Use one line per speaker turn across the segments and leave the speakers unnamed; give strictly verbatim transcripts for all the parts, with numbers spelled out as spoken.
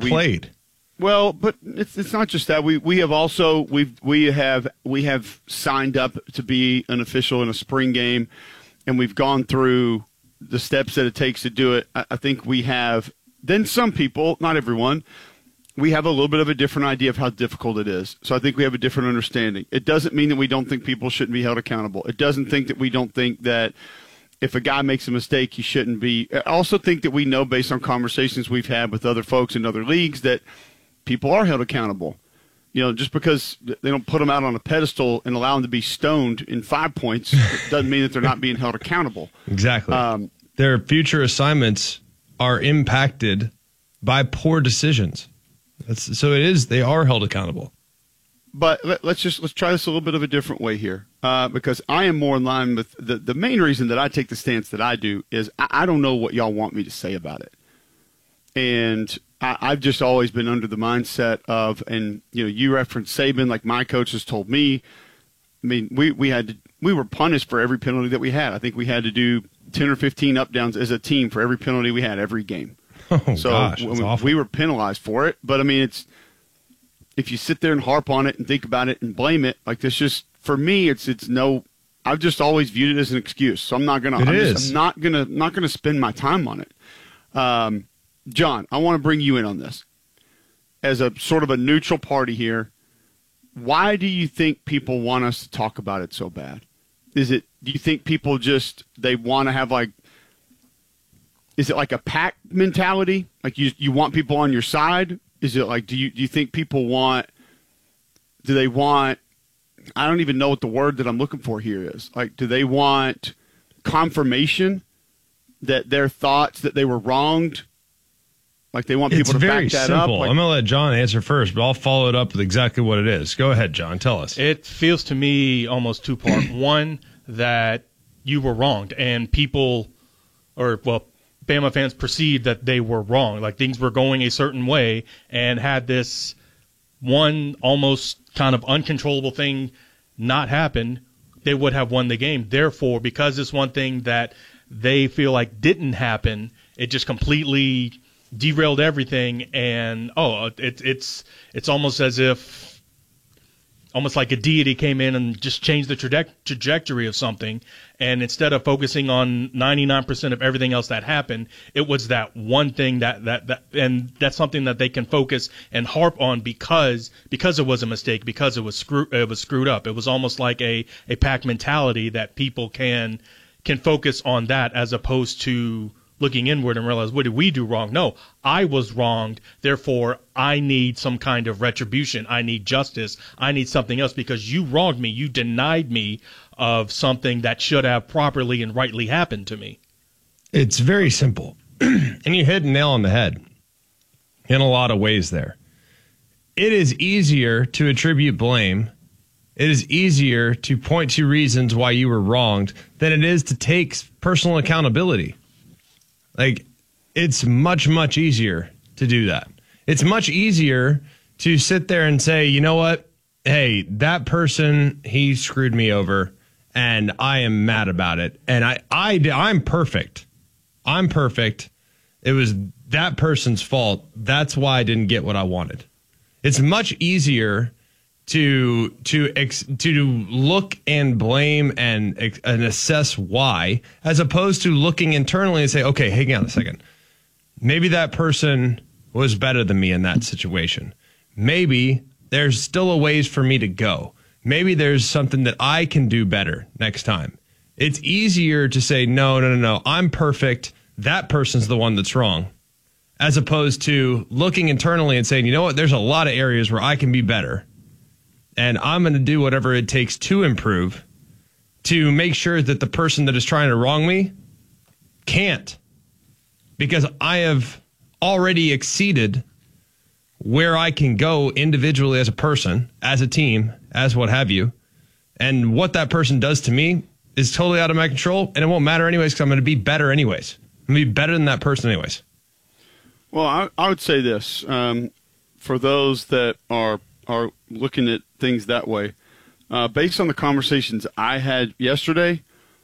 we,
played.
Well, but it's it's not just that. We we have also we've we have we have signed up to be an official in a spring game, and we've gone through the steps that it takes to do it. I, I think we have. Then some people, not everyone, we have a little bit of a different idea of how difficult it is. So I think we have a different understanding. It doesn't mean that we don't think people shouldn't be held accountable. It doesn't think that we don't think that if a guy makes a mistake, he shouldn't be. I also think that we know, based on conversations we've had with other folks in other leagues, that people are held accountable. You know, just because they don't put them out on a pedestal and allow them to be stoned in five points doesn't mean that they're not being held accountable.
Exactly.
Um,
Their future assignments are impacted by poor decisions. That's, so it is, they are held accountable.
But let, let's just let's try this a little bit of a different way here, uh, because I am more in line with the the main reason that I take the stance that I do is I, I don't know what y'all want me to say about it, and I, I've just always been under the mindset of, and you know, you referenced Saban, like my coaches told me. I mean, we we had to, we were punished for every penalty that we had. I think we had to do ten or fifteen up downs as a team for every penalty we had every game.
Oh,
so
gosh, that's
I mean,
awful.
we were penalized for it. But I mean, it's if you sit there and harp on it and think about it and blame it, like this, just for me, it's it's no. I've just always viewed it as an excuse, so I'm not gonna.
It
I'm,
is.
just, I'm not gonna not gonna spend my time on it. Um, John, I want to bring you in on this as a sort of a neutral party here. Why do you think people want us to talk about it so bad? Is it, do you think people just, they want to have like, is it like a pack mentality? Like you, you want people on your side? Is it like, do you, do you think people want, do they want, I don't even know what the word that I'm looking for here is. Like, do they want confirmation that their thoughts that they were wronged? Like they want people
it's
to
very
back that
simple.
up? Like,
I'm going to let John answer first, but I'll follow it up with exactly what it is. Go ahead, John. Tell us.
It feels to me almost two-part. One, that you were wronged, and people, or, well, Bama fans perceived that they were wrong. Like things were going a certain way, and had this one almost kind of uncontrollable thing not happen, they would have won the game. Therefore, because this one thing that they feel like didn't happen, it just completely derailed everything, and oh, it, it's it's almost as if, almost like a deity came in and just changed the traje- trajectory of something, and instead of focusing on ninety-nine percent of everything else that happened, it was that one thing that, that, that and that's something that they can focus and harp on because because it was a mistake, because it was screw it was screwed up. It was almost like a, a pack mentality that people can can focus on that as opposed to looking inward and realize, what did we do wrong? No, I was wronged. Therefore, I need some kind of retribution. I need justice. I need something else because you wronged me. You denied me of something that should have properly and rightly happened to me.
It's very simple. And you hit a nail on the head in a lot of ways there. It is easier to attribute blame. It is easier to point to reasons why you were wronged than it is to take personal accountability. Like, it's much, much easier to do that. It's much easier to sit there and say, you know what? Hey, that person, he screwed me over, and I am mad about it. And I, I, I'm perfect. I'm perfect. It was that person's fault. That's why I didn't get what I wanted. It's much easier to to ex, to look and blame and and assess why, as opposed to looking internally and say, okay, hang on a second. Maybe that person was better than me in that situation. Maybe there's still a ways for me to go. Maybe there's something that I can do better next time. It's easier to say, no, no, no, no, I'm perfect. That person's the one that's wrong. As opposed to looking internally and saying, you know what, there's a lot of areas where I can be better. And I'm going to do whatever it takes to improve to make sure that the person that is trying to wrong me can't. Because I have already exceeded where I can go individually as a person, as a team, as what have you. And what that person does to me is totally out of my control. And it won't matter anyways because I'm going to be better anyways. I'm going to be better than that person anyways.
Well, I, I would say this. Um, for those that are are looking at things that way, uh, based on the conversations I had yesterday,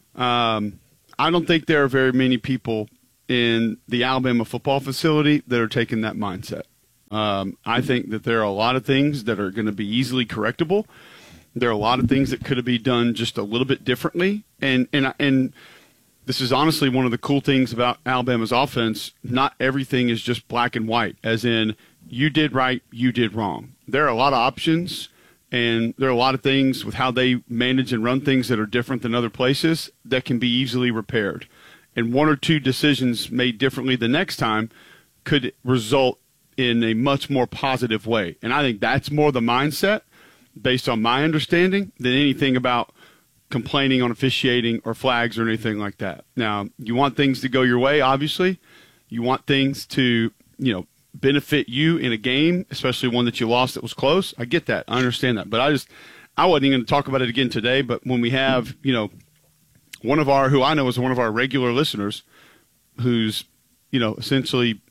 um, I don't think there are very many people in the Alabama football facility that are taking that mindset. Um, I think that there are a lot of things that are going to be easily correctable. There are a lot of things that could be done just a little bit differently. And, and, and this is honestly one of the cool things about Alabama's offense. Not everything is just black and white, as in you did right, you did wrong. There are a lot of options, and there are a lot of things with how they manage and run things that are different than other places that can be easily repaired. And one or two decisions made differently the next time could result in a much more positive way. And I think that's more the mindset, based on my understanding, than anything about complaining on officiating or flags or anything like that. Now, you want things to go your way, obviously. You want things to, you know, benefit you in a game, especially one that you lost that was close. I get that. I understand that. But I just, I wasn't even going to talk about it again today, but when we have, you know, one of our, who I know is one of our regular listeners, who's, you know, essentially,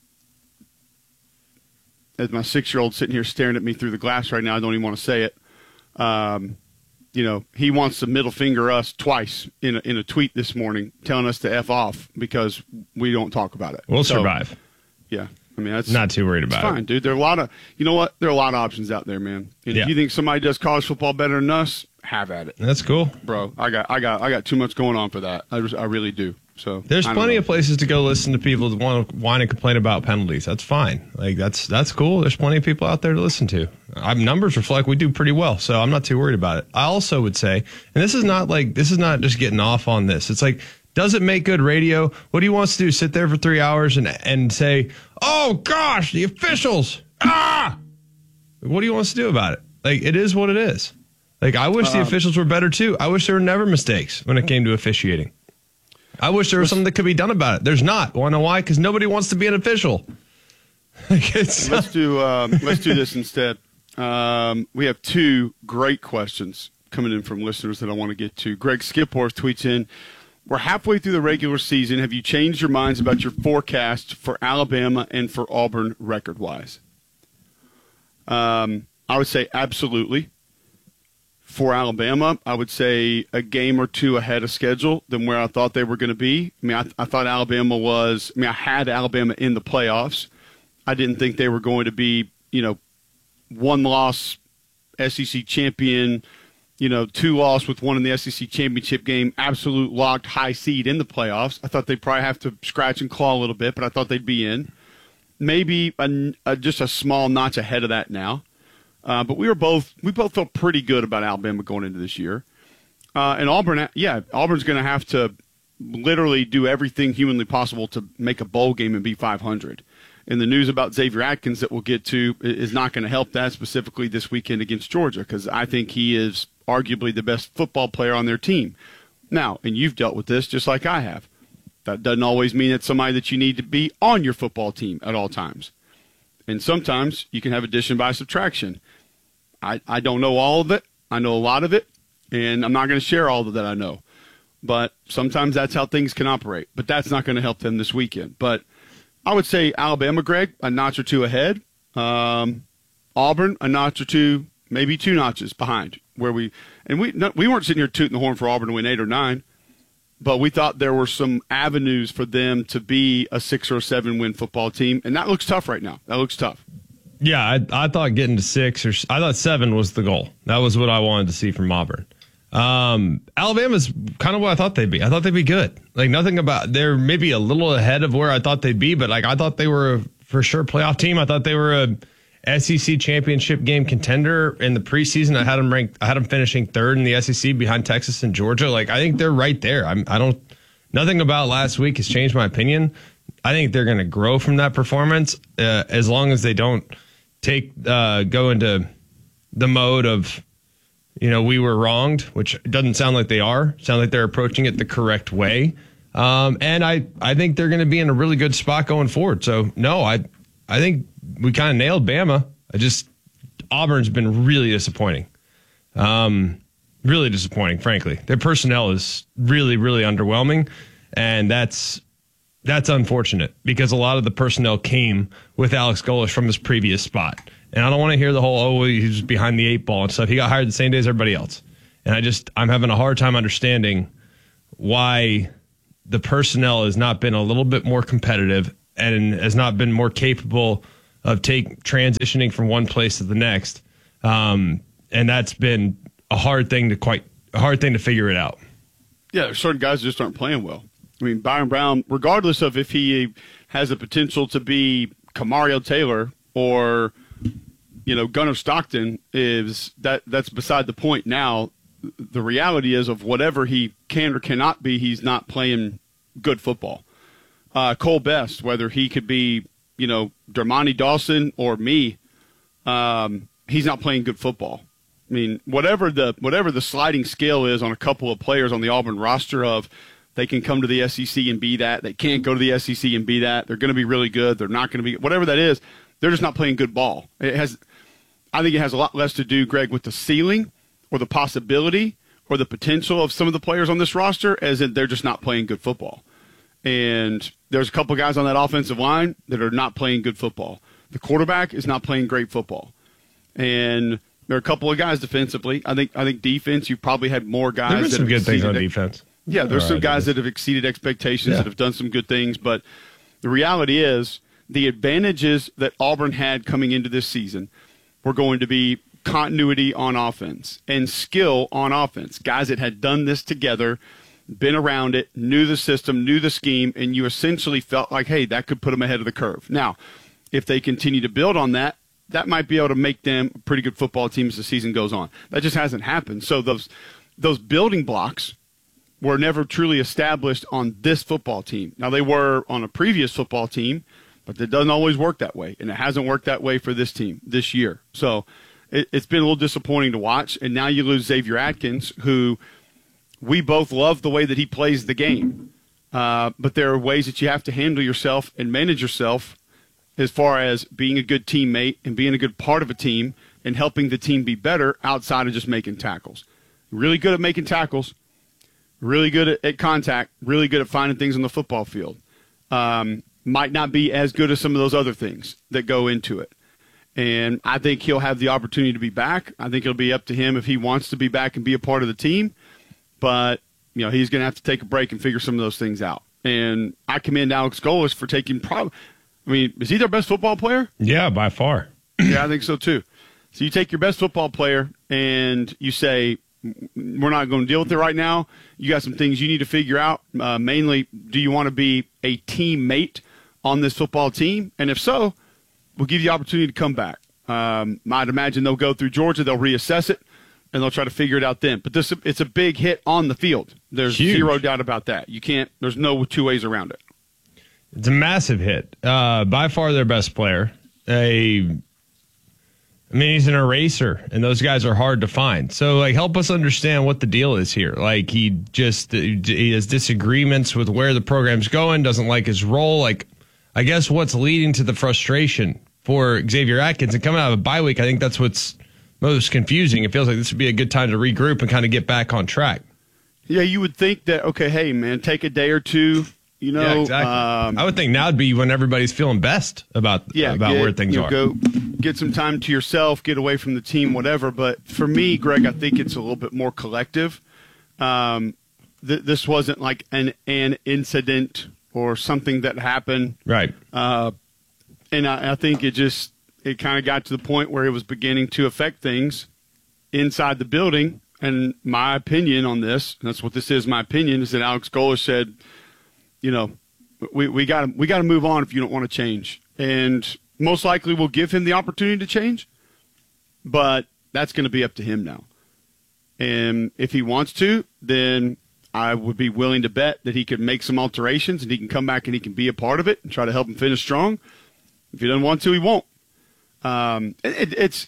as my six-year-old sitting here staring at me through the glass right now, I don't even want to say it. Um, you know, he wants to middle finger us twice in a, in a tweet this morning, telling us to F off because we don't talk about it.
We'll
so,
survive.
Yeah. I mean, that's
not too worried about
fine,
it.
Dude. There are a lot of, you know what? There are a lot of options out there, man. And
yeah.
if you think somebody does college football better than us, have at it.
That's cool,
bro. I got, I got, I got too much going on for that. I, just, I really do. So
there's plenty
know.
of places to go listen to people that want to whine and complain about penalties. That's fine. Like that's that's cool. There's plenty of people out there to listen to. Our numbers reflect we do pretty well, so I'm not too worried about it. I also would say, and this is not like this is not just getting off on this. It's like, does it make good radio? What do you want to do? Sit there for three hours and and say, oh gosh, the officials. Ah, what do you want us to do about it? Like it is what it is. Like I wish uh, the officials were better too. I wish there were never mistakes when it came to officiating. I wish there was something that could be done about it. There's not. Want to know why? Because nobody wants to be an official.
let's do um, let's do this instead. Um, we have two great questions coming in from listeners that I want to get to. Greg Skipworth tweets in, we're halfway through the regular season. Have you changed your minds about your forecast for Alabama and for Auburn record-wise? Um, I would say absolutely. For Alabama, I would say a game or two ahead of schedule than where I thought they were going to be. I mean, I, I thought Alabama was – I mean, I had Alabama in the playoffs. I didn't think they were going to be, you know, one-loss S E C champion, you know, two-loss with one in the S E C championship game, absolute locked high seed in the playoffs. I thought they'd probably have to scratch and claw a little bit, but I thought they'd be in. Maybe a, a, just a small notch ahead of that now. Uh, but we were both we both felt pretty good about Alabama going into this year, uh, and Auburn. Yeah, Auburn's going to have to literally do everything humanly possible to make a bowl game and be five hundred. And the news about Xavier Atkins that we'll get to is not going to help that specifically this weekend against Georgia, because I think he is arguably the best football player on their team. Now, and you've dealt with this just like I have. That doesn't always mean it's somebody that you need to be on your football team at all times. And sometimes you can have addition by subtraction. I, I don't know all of it. I know a lot of it, and I'm not going to share all of that I know. But sometimes that's how things can operate. But that's not going to help them this weekend. But I would say Alabama, Greg, a notch or two ahead. Um, Auburn, a notch or two, maybe two notches behind. Where we and we no, we weren't sitting here tooting the horn for Auburn to win eight or nine, but we thought there were some avenues for them to be a six or seven win football team, and that looks tough right now. That looks tough.
Yeah, I, I thought getting to six or I thought seven was the goal. That was what I wanted to see from Auburn. Um, Alabama's kind of what I thought they'd be. I thought they'd be good. Like nothing about they're maybe a little ahead of where I thought they'd be, but like I thought they were a for sure playoff team. I thought they were a S E C championship game contender in the preseason. I had them ranked. I had them finishing third in the S E C behind Texas and Georgia. Like I think they're right there. I'm, I don't. Nothing about last week has changed my opinion. I think they're going to grow from that performance uh, as long as they don't take uh, go into the mode of, you know, we were wronged, which doesn't sound like they are. Sound like they're approaching it the correct way. Um, and I, I think they're going to be in a really good spot going forward. So no, I I think we kind of nailed Bama. I just Auburn's been really disappointing. Um, really disappointing, frankly. Their personnel is really, really underwhelming, and that's that's unfortunate because a lot of the personnel came with Alex Golesh from his previous spot. And I don't want to hear the whole, oh, he's behind the eight ball and stuff. He got hired the same day as everybody else. And I just, I'm having a hard time understanding why the personnel has not been a little bit more competitive and has not been more capable of take transitioning from one place to the next. Um, and that's been a hard thing to quite a hard thing to figure it out.
Yeah, there's certain guys that just aren't playing well. I mean, Byron Brown, regardless of if he has the potential to be Kamario Taylor or, you know, Gunnar Stockton, is that that's beside the point now. The reality is of whatever he can or cannot be, he's not playing good football. Uh, Cole Best, whether he could be, you know, Dermontti Dawson or me, um, he's not playing good football. I mean, whatever the whatever the sliding scale is on a couple of players on the Auburn roster of they can come to the S E C and be that, they can't go to the S E C and be that, they're going to be really good, they're not going to be, whatever that is, they're just not playing good ball. It has, I think it has a lot less to do, Greg, with the ceiling or the possibility or the potential of some of the players on this roster as in they're just not playing good football. And there's a couple guys on that offensive line that are not playing good football. The quarterback is not playing great football. And there are a couple of guys defensively. I think I think defense, you've probably had more guys.
There have been some good things on
it.
defense.
Yeah, there's
All
some
right,
guys that have exceeded expectations,
yeah.
that have done some good things. But the reality is the advantages that Auburn had coming into this season were going to be continuity on offense and skill on offense. Guys that had done this together, been around it, knew the system, knew the scheme, and you essentially felt like, hey, that could put them ahead of the curve. Now, if they continue to build on that, that might be able to make them a pretty good football team as the season goes on. That just hasn't happened. So those those building blocks were never truly established on this football team. Now, they were on a previous football team, but it doesn't always work that way, and it hasn't worked that way for this team this year. So it, it's been a little disappointing to watch, and now you lose Xavier Atkins, who we both love the way that he plays the game. Uh, but there are ways that you have to handle yourself and manage yourself as far as being a good teammate and being a good part of a team and helping the team be better outside of just making tackles. Really good at making tackles, really good at, at contact, really good at finding things on the football field. Um, might not be as good as some of those other things that go into it. And I think he'll have the opportunity to be back. I think it'll be up to him if he wants to be back and be a part of the team. But, you know, he's going to have to take a break and figure some of those things out. And I commend Alex Golesh for taking probably – I mean, is he their best football player?
Yeah, by far.
Yeah, I think so too. So you take your best football player and you say, we're not going to deal with it right now. You got some things you need to figure out. Uh, mainly, do you want to be a teammate on this football team? And if so, we'll give you the opportunity to come back. Um, I'd imagine they'll go through Georgia, they'll reassess it, and they'll try to figure it out then. But this it's a big hit on the field. There's
Huge.
Zero doubt about that. You can't. There's no two ways around it.
It's a massive hit. Uh, by far their best player. A, I mean, he's an eraser, and those guys are hard to find. So, like, help us understand what the deal is here. Like, he just he has disagreements with where the program's going, doesn't like his role. Like, I guess what's leading to the frustration for Xavier Atkins. And coming out of a bye week, I think that's what's most confusing. It feels like this would be a good time to regroup and kind of get back on track.
Yeah, you would think that, okay, hey, man, take a day or two. You know,
yeah, exactly. um, I would think now would be when everybody's feeling best about
yeah,
about
get,
where things
you know,
are.
Go get some time to yourself, get away from the team, whatever. But for me, Greg, I think it's a little bit more collective. Um, th- this wasn't like an an incident or something that happened,
right?
Uh, and I, I think it just it kind of got to the point where it was beginning to affect things inside the building. And my opinion on this, and that's what this is, my opinion, is that Alex Golesh said, you know, we we got we got to move on if you don't want to change, and most likely we'll give him the opportunity to change, but that's going to be up to him now. And if he wants to, then I would be willing to bet that he could make some alterations and he can come back and he can be a part of it and try to help him finish strong. If he doesn't want to, he won't. Um, it, it's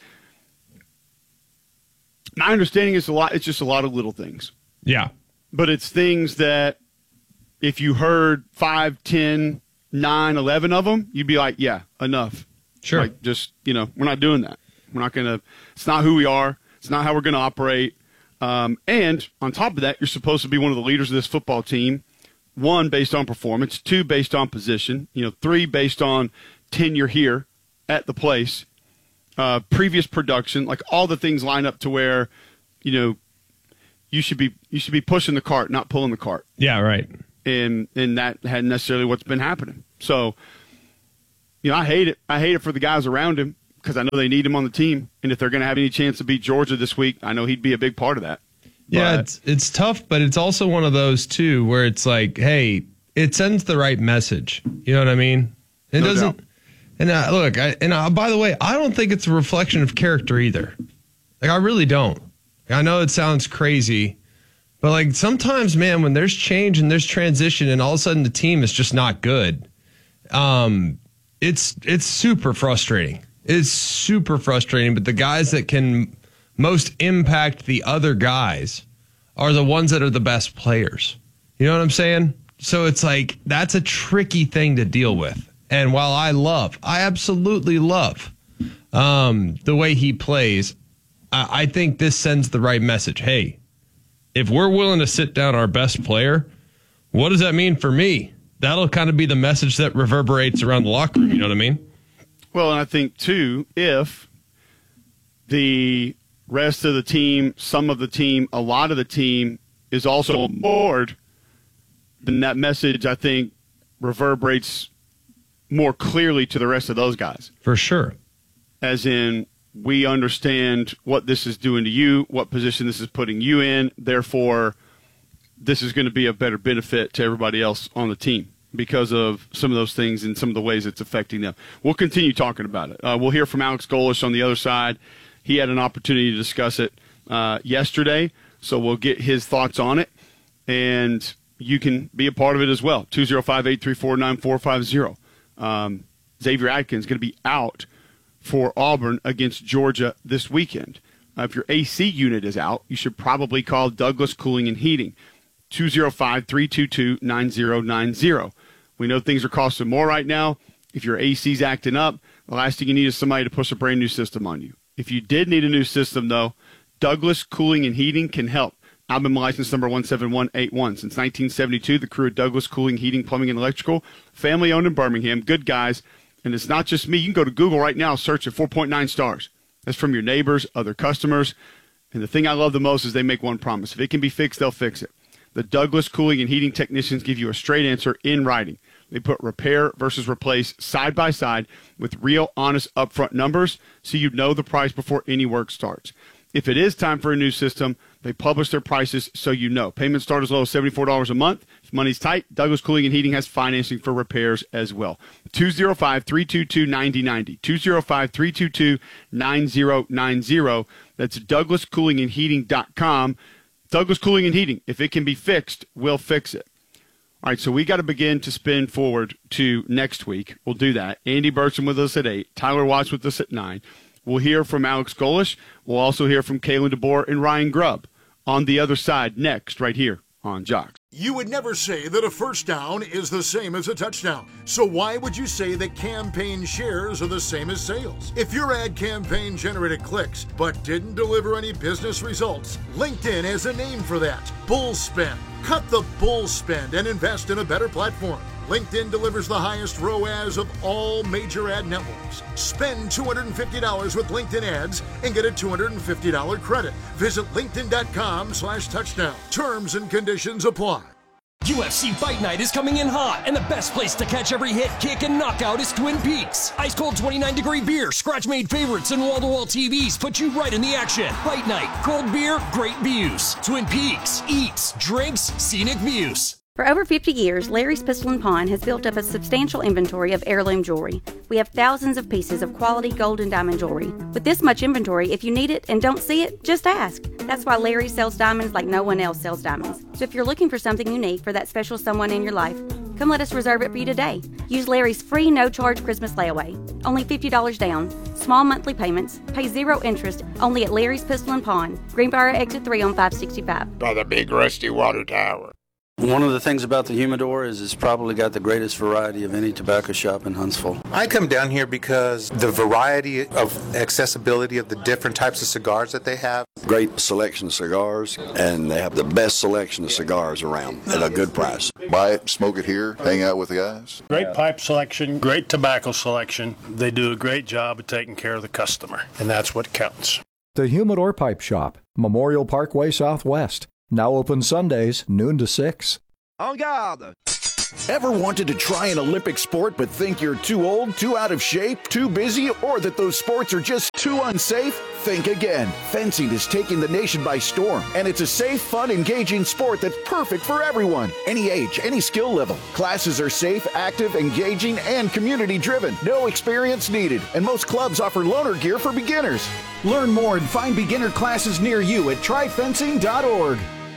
my understanding is a lot. It's just a lot of little things.
Yeah,
but it's things that. If you heard five, ten, nine, eleven of them, you'd be like, yeah, enough.
Sure.
Like, just, you know, we're not doing that. We're not going to – it's not who we are. It's not how we're going to operate. Um, and on top of that, you're supposed to be one of the leaders of this football team, one, based on performance, two, based on position, you know, three, based on tenure here at the place, uh, previous production, like all the things line up to where, you know, you should be you should be pushing the cart, not pulling the cart.
Yeah, right.
And and that hadn't necessarily what's been happening. So you know, I hate it. I hate it for the guys around him because I know they need him on the team. And if they're going to have any chance to beat Georgia this week, I know he'd be a big part of that.
Yeah,
But-
it's it's tough, but it's also one of those too where it's like, hey, it sends the right message. You know what I mean? It
No
doesn't.
doubt.
And uh, look, I, and uh, by the way, I don't think it's a reflection of character either. Like I really don't. I know it sounds crazy, but like sometimes, man, when there's change and there's transition, and all of a sudden the team is just not good, um, it's it's super frustrating. It's super frustrating. But the guys that can most impact the other guys are the ones that are the best players. You know what I'm saying? So it's like that's a tricky thing to deal with. And while I love, I absolutely love um, the way he plays, I, I think this sends the right message. Hey, if we're willing to sit down our best player, what does that mean for me? That'll kind of be the message that reverberates around the locker room. You know what I mean?
Well, and I think, too, if the rest of the team, some of the team, a lot of the team is also on board, then that message, I think, reverberates more clearly to the rest of those guys.
For sure.
As in, we understand what this is doing to you, what position this is putting you in, therefore, this is going to be a better benefit to everybody else on the team because of some of those things and some of the ways it's affecting them. We'll continue talking about it. Uh, we'll hear from Alex Golesh on the other side. He had an opportunity to discuss it uh, yesterday, so we'll get his thoughts on it, and you can be a part of it as well. two oh five, eight three four, nine four five zero. Um, Xavier Atkins is going to be out for Auburn against Georgia this weekend. Uh, if your A C unit is out, you should probably call Douglas Cooling and Heating, two oh five, three two two, nine oh nine oh. We know things are costing more right now. If your A C's acting up, the last thing you need is somebody to push a brand new system on you. If you did need a new system, though, Douglas Cooling and Heating can help. Alabama license number one seven one eight one. Since nineteen seventy-two, the crew of Douglas Cooling, Heating, Plumbing, and Electrical, family-owned in Birmingham, good guys. And it's not just me. You can go to Google right now, search at four point nine stars. That's from your neighbors, other customers. And the thing I love the most is they make one promise. If it can be fixed, they'll fix it. The Douglas Cooling and Heating technicians give you a straight answer in writing. They put repair versus replace side by side with real, honest, upfront numbers so you know the price before any work starts. If it is time for a new system, they publish their prices so you know. Payments start as low as seventy-four dollars a month. If money's tight, Douglas Cooling and Heating has financing for repairs as well. two oh five, three two two, nine oh nine oh. two oh five, three two two, nine oh nine oh. That's Douglas Cooling and Heating dot com. Douglas Cooling and Heating. If it can be fixed, we'll fix it. All right, so we got to begin to spin forward to next week. We'll do that. Andy Burcham with us at eight. Tyler Watts with us at nine. We'll hear from Alex Golesh. We'll also hear from Kalen DeBoer and Ryan Grubb on the other side next, right here on Jocks.
You would never say that a first down is the same as a touchdown. So why would you say that campaign shares are the same as sales? If your ad campaign generated clicks but didn't deliver any business results, LinkedIn has a name for that. Bull spend. Cut the bull spend and invest in a better platform. LinkedIn delivers the highest R O A S of all major ad networks. Spend two hundred fifty dollars with LinkedIn ads and get a two hundred fifty dollars credit. Visit linkedin.com slash touchdown. Terms and conditions apply.
U F C Fight Night is coming in hot, and the best place to catch every hit, kick, and knockout is Twin Peaks. Ice-cold twenty-nine degree beer, scratch-made favorites, and wall-to-wall T Vs put you right in the action. Fight Night, cold beer, great views. Twin Peaks, eats, drinks, scenic views.
For over fifty years, Larry's Pistol and Pawn has built up a substantial inventory of heirloom jewelry. We have thousands of pieces of quality gold and diamond jewelry. With this much inventory, if you need it and don't see it, just ask. That's why Larry sells diamonds like no one else sells diamonds. So if you're looking for something unique for that special someone in your life, come let us reserve it for you today. Use Larry's free no-charge Christmas layaway. Only fifty dollars down. Small monthly payments. Pay zero interest. Only at Larry's Pistol and Pawn. Greenbrier Exit three on five sixty-five.
By the big rusty water tower.
One of the things about the Humidor is it's probably got the greatest variety of any tobacco shop in Huntsville.
I come down here because the variety of accessibility of the different types of cigars that they have.
Great selection of cigars, and they have the best selection of cigars around at a good price.
Buy it, smoke it here, hang out with the guys.
Great pipe selection, great tobacco selection. They do a great job of taking care of the customer, and that's what counts.
The Humidor Pipe Shop, Memorial Parkway Southwest. Now open Sundays, noon to six.
En garde! Ever wanted to try an Olympic sport but think you're too old, too out of shape, too busy, or that those sports are just too unsafe? Think again. Fencing is taking the nation by storm, and it's a safe, fun, engaging sport that's perfect for everyone. Any age, any skill level. Classes are safe, active, engaging, and community-driven. No experience needed, and most clubs offer loaner gear for beginners. Learn more and find beginner classes near you at try fencing dot org.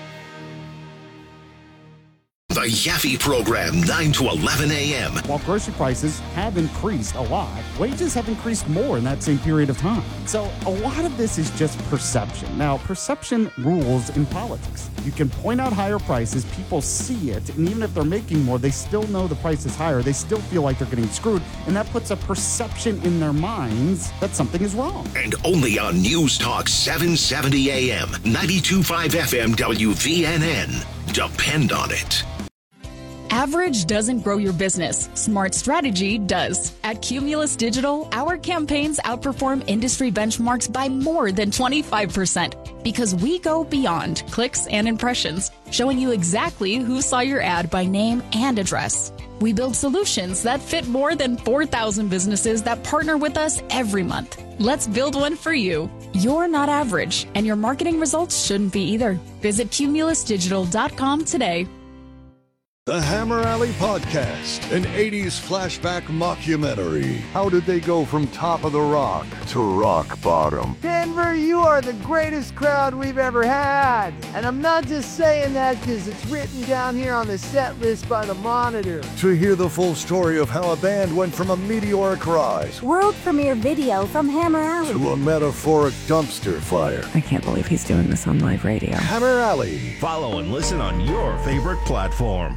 The Yaffe Program, nine to eleven a.m.
While grocery prices have increased a lot, wages have increased more in that same period of time. So a lot of this is just perception. Now, perception rules in politics. You can point out higher prices, people see it, and even if they're making more, they still know the price is higher. They still feel like they're getting screwed, and that puts a perception in their minds that something is wrong.
And only on News Talk seven seventy A M, ninety-two point five F M W V N N. Depend on it.
Average doesn't grow your business. Smart strategy does. At Cumulus Digital, our campaigns outperform industry benchmarks by more than twenty-five percent because we go beyond clicks and impressions, showing you exactly who saw your ad by name and address. We build solutions that fit more than four thousand businesses that partner with us every month. Let's build one for you. You're not average, and your marketing results shouldn't be either. Visit cumulus digital dot com today.
The Hammer Alley Podcast, an eighties flashback mockumentary. How did they go from top of the rock to rock bottom?
Denver, you are the greatest crowd we've ever had. And I'm not just saying that because it's written down here on the set list by the Monitor.
To hear the full story of how a band went from a meteoric rise,
world premiere video from Hammer Alley,
to a metaphoric dumpster fire.
I can't believe he's doing this on live radio.
Hammer Alley.
Follow and listen on your favorite platform.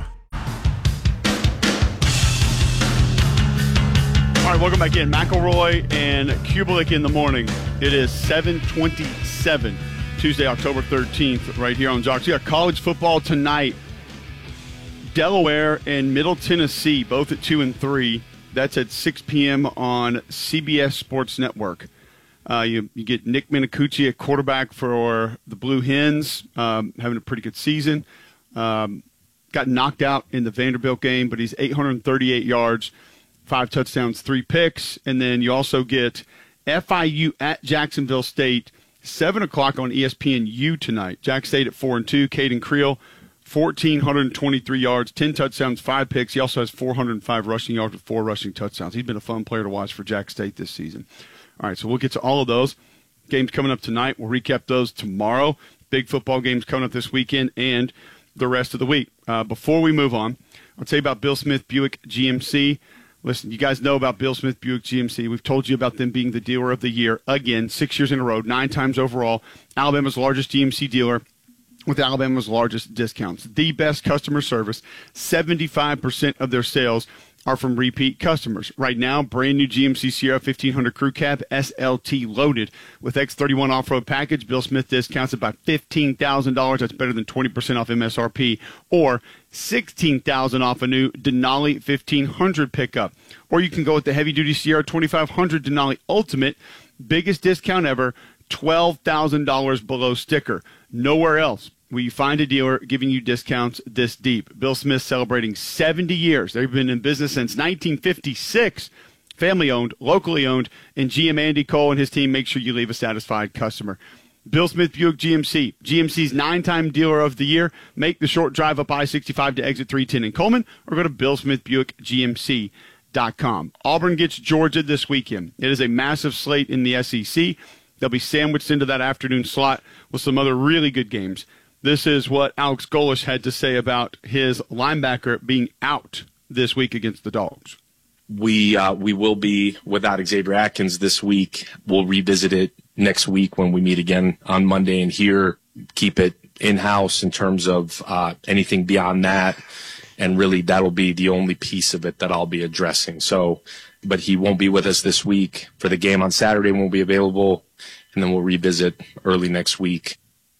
All right, welcome back in. McElroy and Kubalik in the morning. It is seven twenty-seven, Tuesday, October thirteenth, right here on Jocks. We got college football tonight. Delaware and Middle Tennessee, both at two and three. That's at six p.m. on C B S Sports Network. Uh, you, you get Nick Minicucci at quarterback for the Blue Hens, um, having a pretty good season. Um, got knocked out in the Vanderbilt game, but he's eight hundred thirty-eight yards. Five touchdowns, three picks. And then you also get F I U at Jacksonville State, seven o'clock on E S P N U tonight. Jack State at four and two. Caden Creel, one thousand four hundred twenty-three yards, ten touchdowns, five picks. He also has four hundred five rushing yards with four rushing touchdowns. He's been a fun player to watch for Jack State this season. All right, so we'll get to all of those. Games coming up tonight. We'll recap those tomorrow. Big football games coming up this weekend and the rest of the week. Uh, before we move on, I'll tell you about Bill Smith Buick G M C. Listen, you guys know about Bill Smith Buick G M C. We've told you about them being the dealer of the year again, six years in a row, nine times overall. Alabama's largest G M C dealer with Alabama's largest discounts. The best customer service. seventy-five percent of their sales are from repeat customers. Right now, brand new G M C Sierra fifteen hundred Crew Cab S L T loaded with X thirty-one off-road package. Bill Smith discounts it by fifteen thousand dollars. That's better than twenty percent off M S R P. Or sixteen thousand dollars off a new Denali fifteen hundred pickup. Or you can go with the heavy-duty Sierra twenty-five hundred Denali Ultimate. Biggest discount ever, twelve thousand dollars below sticker. Nowhere else will you find a dealer giving you discounts this deep. Bill Smith celebrating seventy years. They've been in business since nineteen fifty-six. Family-owned, locally owned, and G M Andy Cole and his team make sure you leave a satisfied customer. Bill Smith Buick G M C, G M C's nine-time dealer of the year. Make the short drive up I sixty-five to exit three ten in Coleman, or go to bill smith buick g m c dot com. Auburn gets Georgia this weekend. It is a massive slate in the S E C. They'll be sandwiched into that afternoon slot with some other really good games. This is what Alex Golesh had to say about his linebacker being out this week against the Dogs.
We uh, we will be without Xavier Atkins this week. We'll revisit it next week when we meet again on Monday, and here keep it in-house in terms of uh, anything beyond that. And really, that'll be the only piece of it that I'll be addressing. So, but he won't be with us this week for the game on Saturday. Won't be available, and then we'll revisit early next week.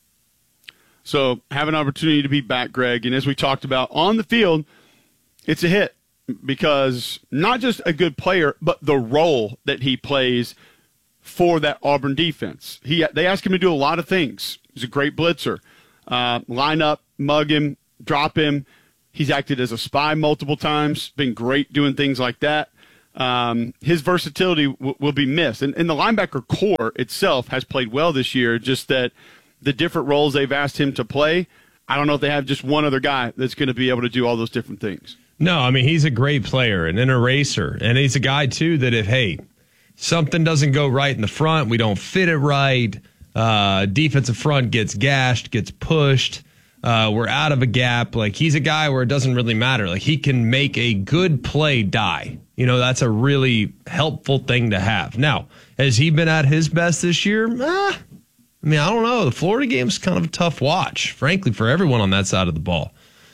So have an opportunity to be back, Greg. And as we talked about on the field, it's a hit because not just a good player, but the role that he plays for that Auburn defense. He They ask him to do a lot of things. He's a great blitzer. Uh, line up, mug him, drop him. He's acted as a spy multiple times, been great doing things like that. Um, his versatility w- will be missed. And, and the linebacker core itself has played well this year, just that the different roles they've asked him to play, I don't know if they have just one other guy that's going to be able to do all those different things.
No, I mean, he's a great player and an eraser. And he's a guy, too, that if, hey, something doesn't go right in the front, we don't fit it right, uh, defensive front gets gashed, gets pushed, uh, we're out of a gap. Like, he's a guy where it doesn't really matter. Like, he can make a good play die. You know, that's a really helpful thing to have. Now, has he been at his best this year? Eh, I mean, I don't know. The Florida game's kind of a tough watch, frankly, for everyone on that side of the ball.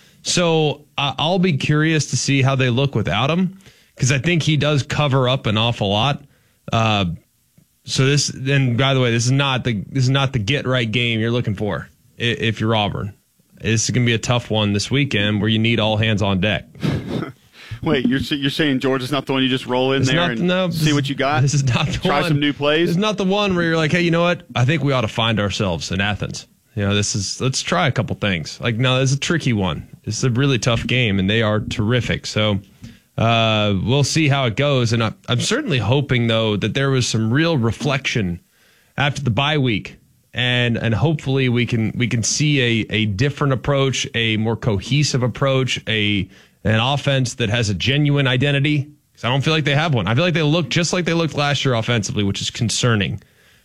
So uh, I'll be curious to see how they look without him, because I think he does cover up an awful lot. Uh, so this, and by the way, this is not the this is not the get right game you're looking for if you're Auburn. This is going to be a tough one this weekend where you need all hands on deck.
Wait, you're you're saying Georgia's not the one you just roll in
it's
there
not,
and
no,
see what you got?
This is not the
Try
one.
some new plays?
This is not the one where you're like, hey, you know what? I think we ought to find ourselves in Athens. You know, this is, let's try a couple things. Like, no, this is a tricky one. It's a really tough game, and they are terrific. So uh, we'll see how it goes. And I, I'm certainly hoping, though, that there was some real reflection after the bye week. And and hopefully we can we can see a, a different approach, a more cohesive approach, a an offense that has a genuine identity. Because I don't feel like they have one. I feel like they look just like they looked last year offensively, which is concerning,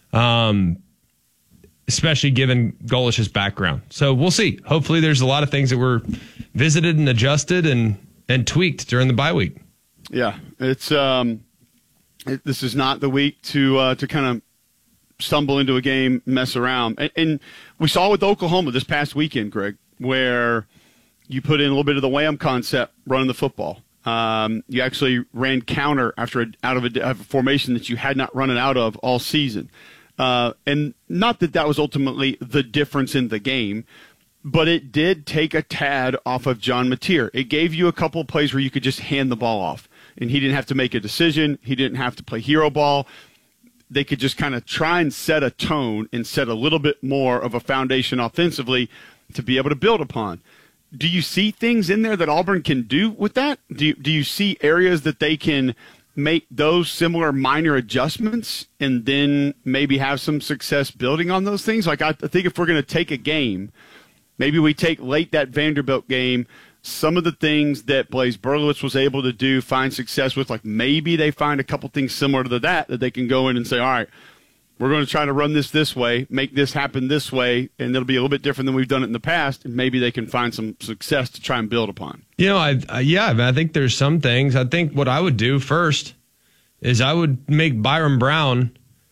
um, especially given Golish's background. So we'll see. Hopefully there's a lot of things that were visited and adjusted and, and tweaked during the bye week.
Yeah, it's um, it, this is not the week to uh, to kind of stumble into a game, mess around. And, and we saw with Oklahoma this past weekend, Greg, where you put in a little bit of the wham concept running the football. Um, you actually ran counter after a, out of a, a formation that you had not run it out of all season. Uh, and not that that was ultimately the difference in the game, but it did take a tad off of John Mateer. It gave you a couple of plays where you could just hand the ball off, and he didn't have to make a decision. He didn't have to play hero ball. They could just kind of try and set a tone and set a little bit more of a foundation offensively to be able to build upon. Do you see things in there that Auburn can do with that? Do you, do you see areas that they can make those similar minor adjustments and then maybe have some success building on those things? Like, I think if we're going to take a game, maybe we take late that Vanderbilt game, some of the things that Blaise Berlowitz was able to do, find success with, like maybe they find a couple things similar to that that they can go in and say, all right, we're going to try to run this this way, make this happen this way, and it'll be a little bit different than we've done it in the past, and maybe they can find some success to try and build upon.
You know, I, I yeah, I think there's some things. I think what I would do first is I would make Byron Brown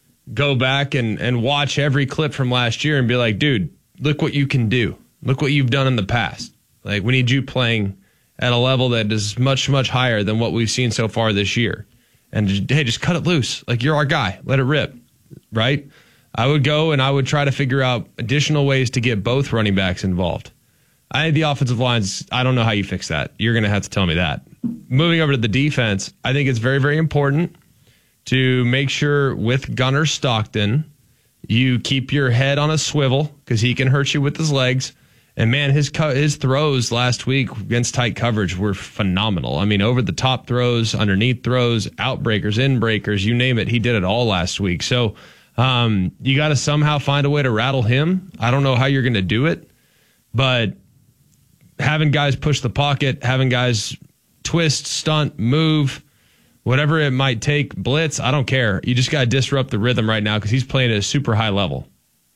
go back and, and watch every clip from last year and be like, dude, look what you can do. Look what you've done in the past. Like, we need you playing at a level that is much, much higher than what we've seen so far this year. And, hey, just cut it loose. Like, you're our guy. Let it rip, right? I would go and I would try to figure out additional ways to get both running backs involved. I think the offensive lines, I don't know how you fix that. You're going to have to tell me that. Moving over to the defense, I think it's very, very important to make sure with Gunnar Stockton, you keep your head on a swivel because he can hurt you with his legs. And, man, his his throws last week against tight coverage were phenomenal. I mean, over-the-top throws, underneath throws, outbreakers, inbreakers, you name it. He did it all last week. So um, you got to somehow find a way to rattle him. I don't know how you're going to do it. But having guys push the pocket, having guys twist, stunt, move, whatever it might take, blitz, I don't care. You just got to disrupt the rhythm right now because he's playing at a super high level.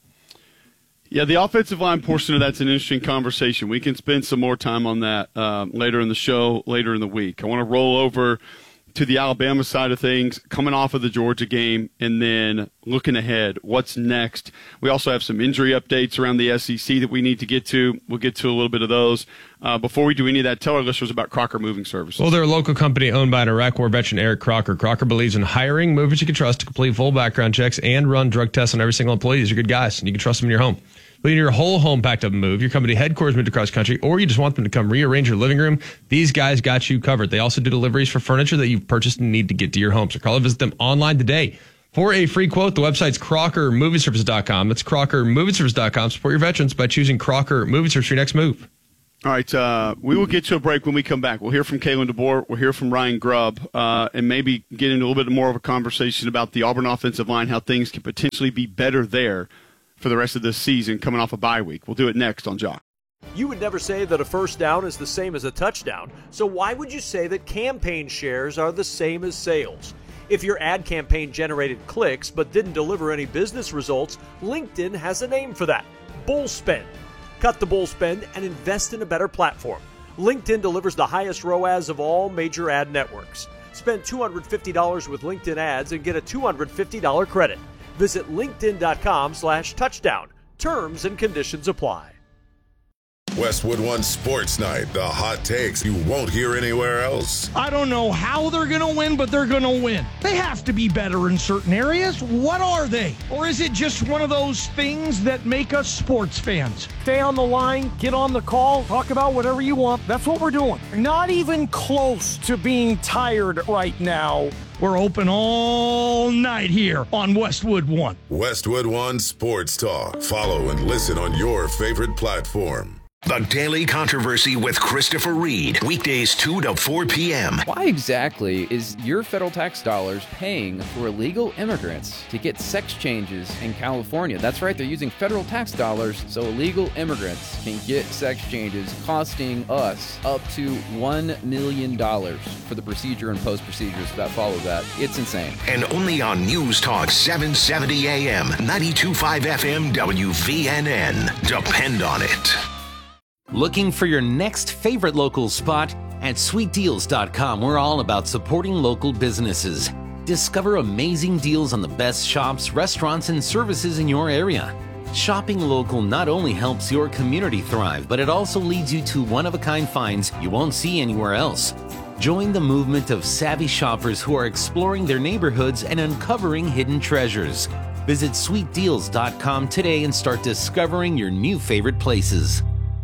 Yeah, the offensive line portion of that's an interesting conversation. We can spend some more time on that uh, later in the show, later in the week. I want to roll over to the Alabama side of things, coming off of the Georgia game, and then looking ahead, what's next. We also have some injury updates around the S E C that we need to get to. We'll get to a little bit of those. Uh, before we do any of that, tell our listeners about Crocker Moving Services.
Well, they're a local company owned by an Iraq War veteran, Eric Crocker. Crocker believes in hiring movers you can trust to complete full background checks and run drug tests on every single employee. These are good guys, and you can trust them in your home. Whether your whole home packed up and moved, your company headquarters moved across country, or you just want them to come rearrange your living room, these guys got you covered. They also do deliveries for furniture that you've purchased and need to get to your home. So call or visit them online today. For a free quote, the website's Crocker Moving Services dot com. That's Crocker Moving Services dot com. Support your veterans by choosing Crocker Moving Services for your next move.
All right, uh, we will get to a break when we come back. We'll hear from Kalen DeBoer. We'll hear from Ryan Grubb, uh, and maybe get into a little bit more of a conversation about the Auburn offensive line, how things could potentially be better there for the rest of this season coming off a bye week. We'll do it next on Jock.
You would never say that a first down is the same as a touchdown, so why would you say that campaign shares are the same as sales? If your ad campaign generated clicks but didn't deliver any business results, LinkedIn has a name for that: bull spend. Cut the bull spend and invest in a better platform. LinkedIn delivers the highest R O A S of all major ad networks. Spend two hundred fifty dollars with LinkedIn ads and get a two hundred fifty dollars credit. Visit linkedin.com slash touchdown. Terms and conditions apply.
Westwood One Sports Night, the hot takes you won't hear anywhere else.
I don't know how they're going to win, but they're going to win. They have to be better in certain areas. What are they? Or is it just one of those things that make us sports fans?
Stay on the line, get on the call, talk about whatever you want. That's what we're doing. Not even close to being tired right now.
We're open all night here on Westwood One.
Westwood One Sports Talk. Follow and listen on your favorite platform.
The Daily Controversy with Christopher Reed. Weekdays two to four p.m.
Why exactly is your federal tax dollars paying for illegal immigrants to get sex changes in California? That's right, they're using federal tax dollars so illegal immigrants can get sex changes, costing us up to one million dollars for the procedure and post-procedures that follow that. It's insane.
And only on News Talk seven seventy A M, ninety-two point five F M W V N N. Depend on it.
Looking for your next favorite local spot? At sweet deals dot com, we're all about supporting local businesses. Discover amazing deals on the best shops, restaurants, and services in your area. Shopping local not only helps your community thrive, but it also leads you to one-of-a-kind finds you won't see anywhere else. Join the movement of savvy shoppers who are exploring their neighborhoods and uncovering hidden treasures. Visit sweet deals dot com today and start discovering your new favorite places.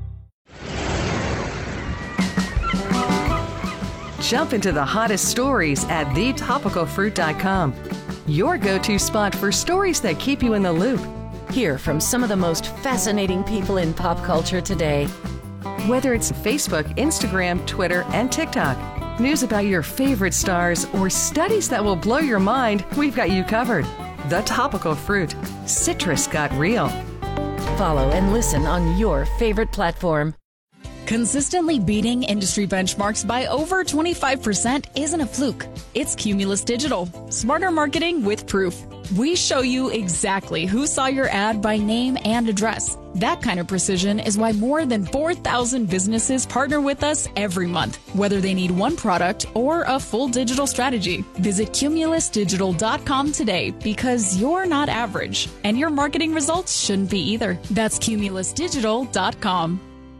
Jump into the hottest stories at the topical fruit dot com. Your go-to spot for stories that keep you in the loop.
Hear from some of the most fascinating people in pop culture today.
Whether it's Facebook, Instagram, Twitter, and TikTok, news about your favorite stars, or studies that will blow your mind, we've got you covered. The Topical Fruit. Citrus got real.
Follow and listen on your favorite platform.
Consistently beating industry benchmarks by over twenty-five percent isn't a fluke. It's Cumulus Digital. Smarter marketing with proof. We show you exactly who saw your ad by name and address. That kind of precision is why more than four thousand businesses partner with us every month, whether they need one product or a full digital strategy. Visit cumulus digital dot com today, because you're not average, and your marketing results shouldn't be either. That's cumulus digital dot com.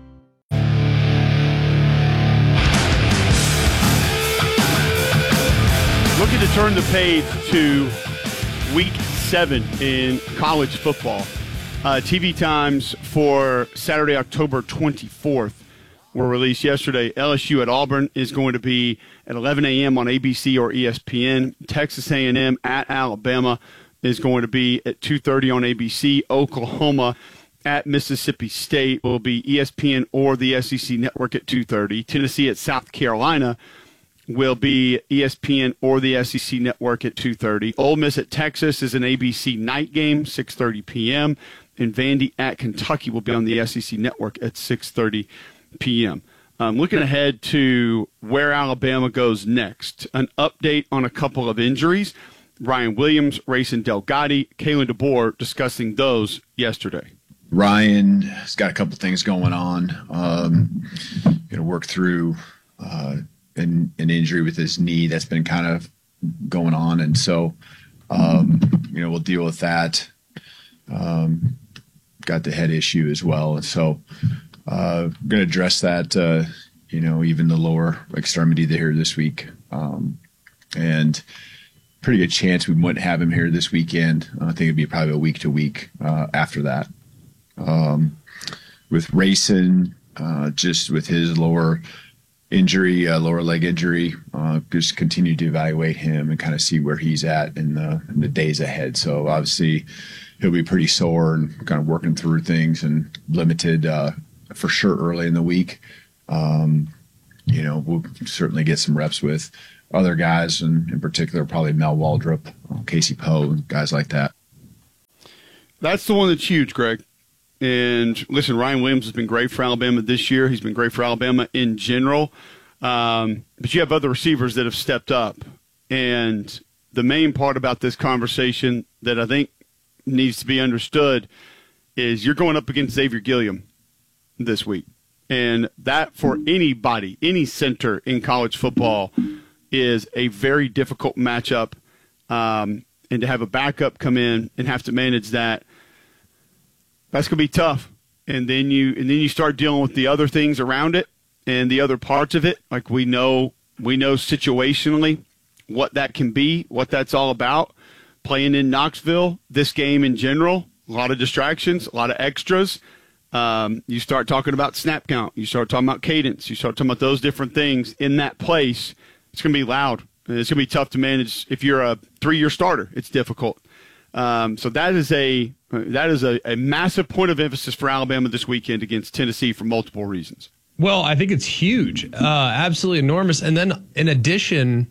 Looking to turn the page to week seven in college football. Uh, T V times for Saturday, October twenty-fourth were released yesterday. L S U at Auburn is going to be at eleven a.m. on A B C or E S P N. Texas A and M at Alabama is going to be at two thirty on A B C. Oklahoma at Mississippi State will be E S P N or the S E C Network at two thirty. Tennessee at South Carolina will be E S P N or the S E C Network at two thirty. Ole Miss at Texas is an A B C night game, six thirty p.m. And Vandy at Kentucky will be on the S E C Network at six thirty p.m. Um, looking ahead to where Alabama goes next, an update on a couple of injuries. Ryan Williams, Rayson Delgatti, Kalen DeBoer discussing those yesterday.
Ryan has got a couple things going on. Um, going to work through uh, an, an injury with his knee that's been kind of going on. And so, um, you know, we'll deal with that. Um, got the head issue as well. And so uh, I'm going to address that, uh, you know, even the lower extremity there this week. Um, and pretty good chance we wouldn't have him here this weekend. I think it'd be probably a week to week uh, after that. Um, with Rayson, uh, just with his lower injury, uh, lower leg injury, uh, just continue to evaluate him and kind of see where he's at in the, in the days ahead. So obviously he'll be pretty sore and kind of working through things and limited uh, for sure early in the week. Um, you know, we'll certainly get some reps with other guys, and in particular, probably Mel Waldrop, Casey Poe, guys like that.
That's the one that's huge, Greg. And listen, Ryan Williams has been great for Alabama this year. He's been great for Alabama in general. Um, but you have other receivers that have stepped up. And the main part about this conversation that I think needs to be understood is you're going up against Xavier Gilliam this week. And that, for anybody, any center in college football, is a very difficult matchup. Um, and to have a backup come in and have to manage that, that's going to be tough. And then you and then you start dealing with the other things around it and the other parts of it. Like we know we know situationally what that can be, what that's all about. Playing in Knoxville, this game in general, a lot of distractions, a lot of extras. Um, you start talking about snap count. You start talking about cadence. You start talking about those different things in that place. It's going to be loud. It's going to be tough to manage if you're a three-year starter. It's difficult. Um, so that is a that is a, a massive point of emphasis for Alabama this weekend against Tennessee for multiple reasons.
Well, I think it's huge, uh, absolutely enormous. And then in addition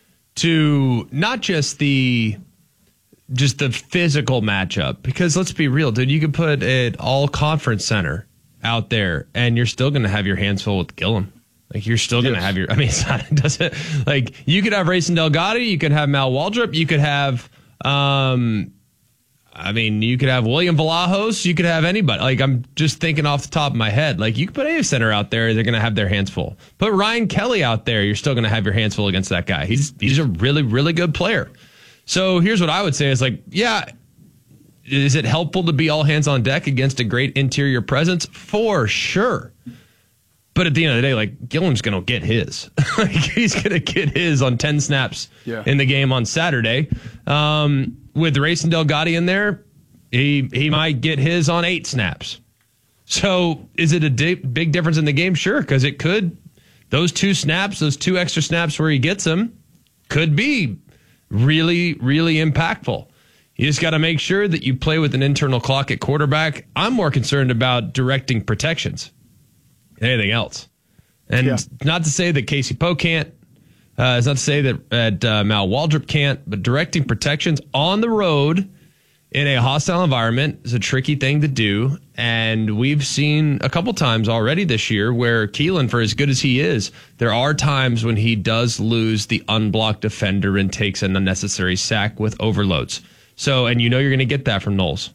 to not just the just the physical matchup, because let's be real, dude, you could put an all-conference center out there, and you're still going to have your hands full with Gillum. Like, you're still going to yes. have your – I mean, it's not, it doesn't – like, you could have Rayson Delgado, you could have Mal Waldrop, you could have um, – I mean, you could have William Vlahos, you could have anybody. Like, I'm just thinking off the top of my head. Like, you could put any center out there, they're going to have their hands full. Put Ryan Kelly out there, you're still going to have your hands full against that guy. He's he's a really, really good player. So here's what I would say is, like, yeah, is it helpful to be all hands on deck against a great interior presence? For sure. But at the end of the day, like, Gillen's going to get his. Like, he's going to get his on ten snaps yeah. in the game on Saturday. Um, with Rayson Delgado in there, he he might get his on eight snaps. So is it a di- big difference in the game? Sure, because it could. Those two snaps, those two extra snaps where he gets them, could be really, really impactful. You just got to make sure that you play with an internal clock at quarterback. I'm more concerned about directing protections than anything else. And yeah. not to say that Casey Poe can't. Uh, it's not to say that, that uh, Mal Waldrop can't. But directing protections on the road in a hostile environment is a tricky thing to do. And we've seen a couple times already this year where Keelan, for as good as he is, there are times when he does lose the unblocked defender and takes an unnecessary sack with overloads. So, and you know you're going to get that from Knowles.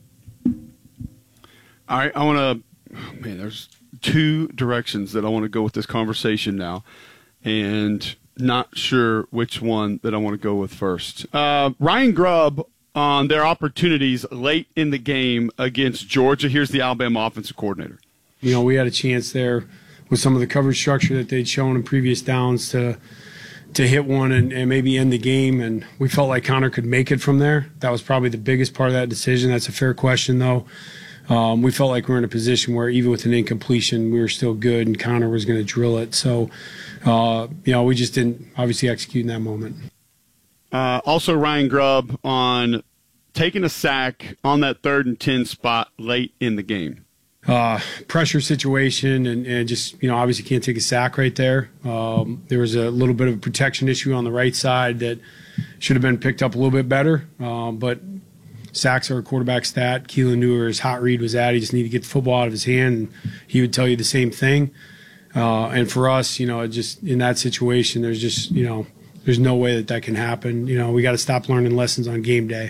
All right, I want to, oh man, there's two directions that I want to go with this conversation now, and not sure which one that I want to go with first. Uh, Ryan Grubb on their opportunities late in the game against Georgia. Here's the Alabama offensive coordinator.
You know, we had a chance there with some of the coverage structure that they'd shown in previous downs to to hit one and, and maybe end the game, and we felt like Connor could make it from there. That was probably the biggest part of that decision. That's a fair question, though. Um, we felt like we were in a position where even with an incompletion, we were still good, and Connor was going to drill it. So, uh, you know, we just didn't obviously execute in that moment.
Uh, also, Ryan Grubb on taking a sack on that third and ten spot late in the game.
Uh, pressure situation, and, and just, you know, obviously can't take a sack right there. Um, there was a little bit of a protection issue on the right side that should have been picked up a little bit better. Um, but sacks are a quarterback stat. Keelan knew where his hot read was at. He just needed to get the football out of his hand, and he would tell you the same thing. Uh, and for us, you know, just in that situation, there's just, you know, there's no way that that can happen. You know, we got to stop learning lessons on game day.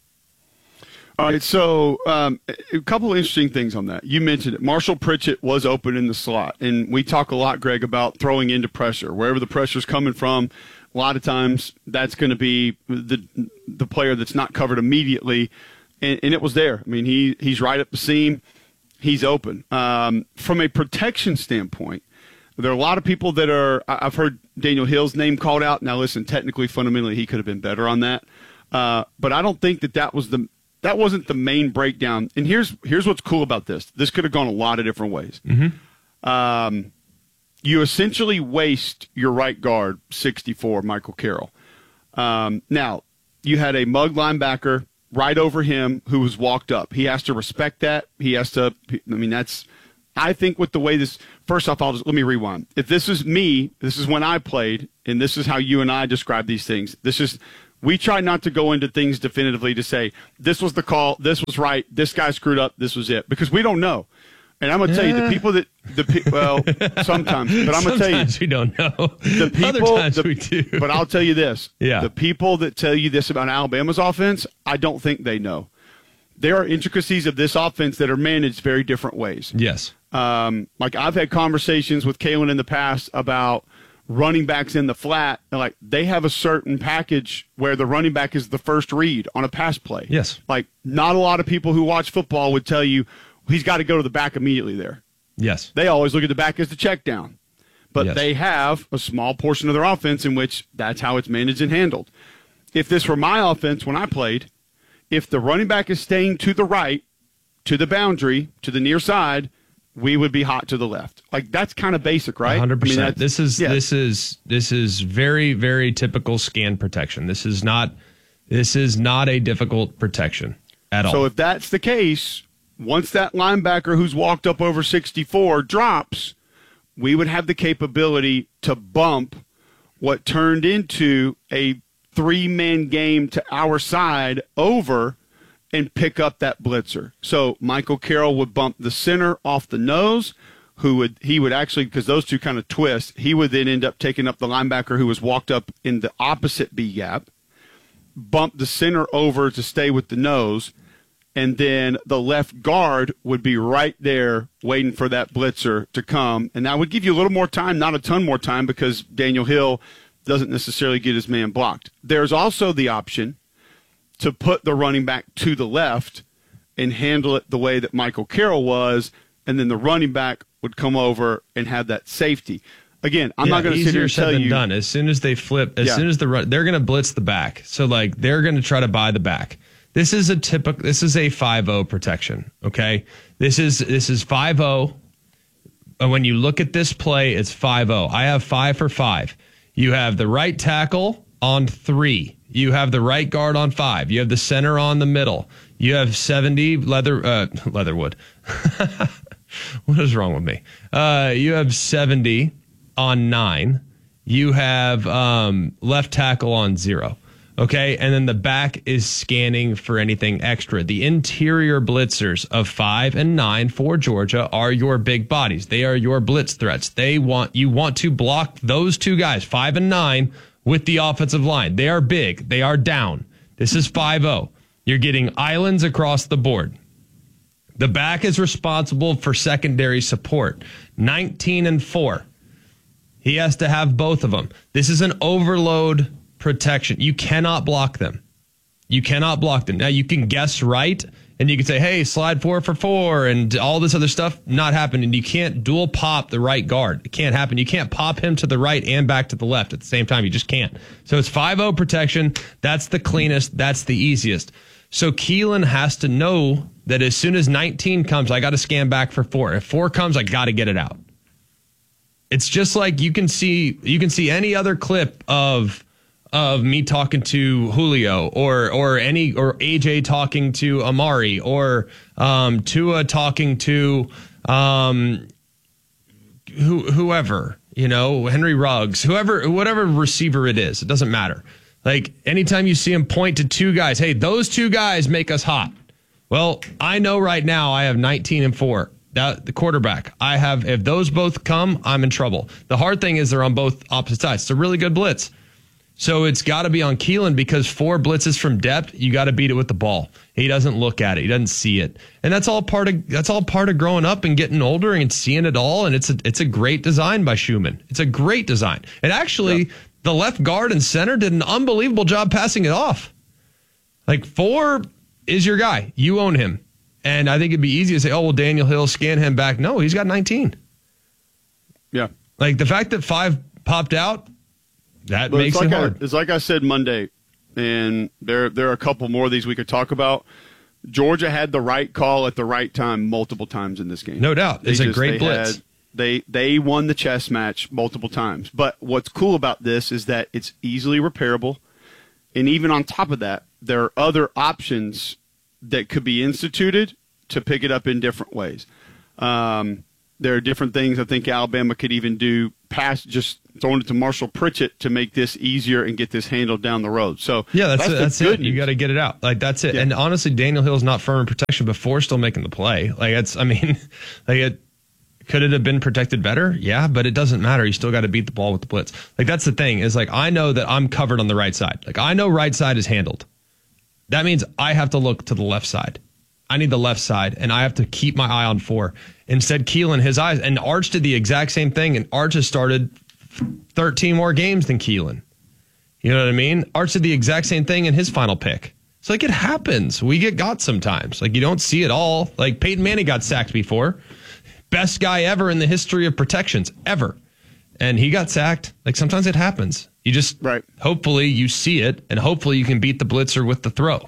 All right, so um, a couple of interesting things on that. You mentioned it. Marshall Pritchett was open in the slot, and we talk a lot, Greg, about throwing into pressure. Wherever the pressure's coming from, a lot of times that's going to be the the player that's not covered immediately, and, and it was there. I mean, he he's right up the seam. He's open. Um, from a protection standpoint, there are a lot of people that are – I've heard Daniel Hill's name called out. Now, listen, technically, fundamentally, he could have been better on that. Uh, but I don't think that that was the – that wasn't the main breakdown. And here's here's what's cool about this. This could have gone a lot of different ways. Mm-hmm. Um, you essentially waste your right guard, sixty-four, Michael Carroll. Um, now, you had a mug linebacker right over him who was walked up. He has to respect that. He has to – I mean, that's I think with the way this, first off, I'll just, let me rewind. If this is me, this is when I played, and this is how you and I describe these things. This is, we try not to go into things definitively to say, this was the call, this was right, this guy screwed up, this was it, because we don't know. And I'm going to tell you, the people that, the well, sometimes, but I'm going to tell you.
Sometimes we don't know.
The people,
Other times
the,
we do.
But I'll tell you this.
Yeah.
The people that tell you this about Alabama's offense, I don't think they know. There are intricacies of this offense that are managed very different ways.
Yes.
Um, like I've had conversations with Kalen in the past about running backs in the flat. Like they have a certain package where the running back is the first read on a pass play.
Yes.
Like not a lot of people who watch football would tell you he's got to go to the back immediately there.
Yes.
They always look at the back as the check down. But
yes.
they have a small portion of their offense in which that's how it's managed and handled. If this were my offense when I played, if the running back is staying to the right, to the boundary, to the near side, we would be hot to the left. Like that's kind of basic, right?
one hundred percent.
I mean,
this is
yeah.
this is this is very very typical scan protection. This is not this is not a difficult protection at all.
So if that's the case, once that linebacker who's walked up over sixty-four drops, we would have the capability to bump what turned into a three-man game to our side over and pick up that blitzer. So Michael Carroll would bump the center off the nose, who would he would actually, because those two kind of twist, he would then end up taking up the linebacker who was walked up in the opposite B gap, bump the center over to stay with the nose, and then the left guard would be right there waiting for that blitzer to come. And that would give you a little more time, not a ton more time, because Daniel Hill doesn't necessarily get his man blocked. There's also the option to put the running back to the left and handle it the way that Michael Carroll was, and then the running back would come over and have that safety. Again, I'm
yeah,
not going to sit here and
said
tell
than
you.
Done. As soon as they flip, as
Yeah.
soon as the run, they're going to blitz the back. So like they're going to try to buy the back. This is a typical. This is a five oh protection. Okay, this is this is five oh. And when you look at this play, it's five oh. I have five for five. You have the right tackle on three. You have the right guard on five. You have the center on the middle. You have seventy leather uh, Leatherwood. What is wrong with me? Uh, you have seventy on nine. You have um, left tackle on zero. Okay, and then the back is scanning for anything extra. The interior blitzers of five and nine for Georgia are your big bodies. They are your blitz threats. They want you want to block those two guys, five and nine, with the offensive line. They are big. They are down. This is five oh. You're getting islands across the board. The back is responsible for secondary support. nineteen and four. He has to have both of them. This is an overload protection. You cannot block them. You cannot block them. Now you can guess right and you can say, hey, slide four for four and all this other stuff. Not happening. You can't dual pop the right guard. It can't happen. You can't pop him to the right and back to the left at the same time. You just can't. So it's five oh protection. That's the cleanest. That's the easiest. So Keelan has to know that as soon as nineteen comes, I got to scan back for four. If four comes, I got to get it out. It's just like you can see you can see any other clip of of me talking to Julio or or any or A J talking to Amari or um, Tua talking to um, who, whoever, you know, Henry Ruggs, whoever, whatever receiver it is, it doesn't matter. Like anytime you see him point to two guys, hey, those two guys make us hot. Well, I know right now I have nineteen and four. That the quarterback I have, if those both come, I'm in trouble. The hard thing is they're on both opposite sides. It's a really good blitz. So it's got to be on Keelan because four blitzes from depth, you got to beat it with the ball. He doesn't look at it. He doesn't see it. And that's all part of that's all part of growing up and getting older and seeing it all. And it's a, it's a great design by Schumann. It's a great design. And actually, yeah. the left guard and center did an unbelievable job passing it off. Like four is your guy. You own him. And I think it'd be easy to say, oh, well, Daniel Hill, scan him back. No, he's got nineteen.
Yeah.
Like the fact that five popped out, that
but
makes
it's like
it hard.
I, it's like I said Monday, and there there are a couple more of these we could talk about. Georgia had the right call at the right time multiple times in this game.
No doubt. It's
they
a
just,
great
they
blitz.
Had, they they won the chess match multiple times. But what's cool about this is that it's easily repairable. And even on top of that, there are other options that could be instituted to pick it up in different ways. Um, There are different things I think Alabama could even do past just throwing it to Marshall Pritchett to make this easier and get this handled down the road. So
yeah, that's
that's,
it. That's
good
it. You got to get it out. Like that's it.
Yeah.
And honestly, Daniel Hill's not firm in protection before still making the play. Like it's, I mean, like it could it have been protected better? Yeah, but it doesn't matter. You still got to beat the ball with the blitz. Like that's the thing is like I know that I'm covered on the right side. Like I know right side is handled. That means I have to look to the left side. I need the left side, and I have to keep my eye on four. Instead, Keelan, his eyes, and Arch did the exact same thing, and Arch has started thirteen more games than Keelan. You know what I mean? Arch did the exact same thing in his final pick. It's like it happens. We get got sometimes. Like you don't see it all. Like Peyton Manning got sacked before. Best guy ever in the history of protections, ever. And he got sacked. Like sometimes it happens. You just,
right.
hopefully you see it, and hopefully you can beat the blitzer with the throw.